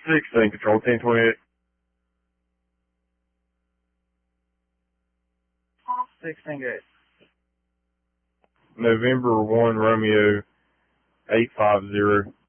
16, control 1028. 16 good. November 1 Romeo 850.